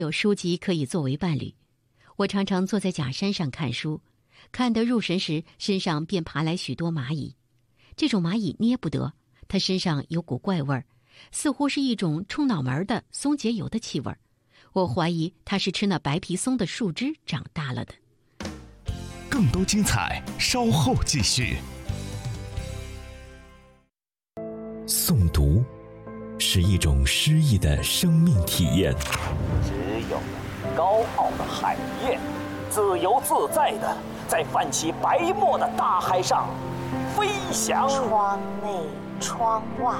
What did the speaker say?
有书籍可以作为伴侣。我常常坐在假山上看书，看得入神时，身上便爬来许多蚂蚁。这种蚂蚁捏不得，它身上有股怪味儿，似乎是一种冲脑门的松节油的气味。我怀疑它是吃那白皮松的树枝长大了的。 更多精彩稍后继续。诵读是一种诗意的生命体验。 只有高傲的海燕，自由自在地在泛起白沫的大海上飞翔。 窗内窗外，